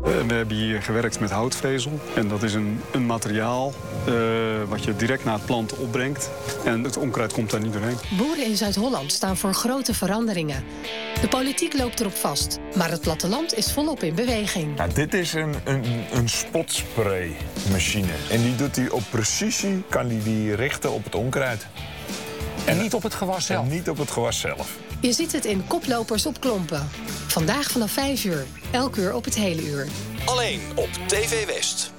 We hebben hier gewerkt met houtvezel. En dat is een materiaal wat je direct naar het plant opbrengt. En het onkruid komt daar niet doorheen. Boeren in Zuid-Holland staan voor grote veranderingen. De politiek loopt erop vast, maar het platteland is volop in beweging. Nou, dit is een spotspraymachine. En die doet op precisie, kan die richten op het onkruid. En niet op het gewas zelf? En niet op het gewas zelf. Je ziet het in Koplopers op Klompen. Vandaag vanaf 5 uur, elk uur op het hele uur. Alleen op TV West.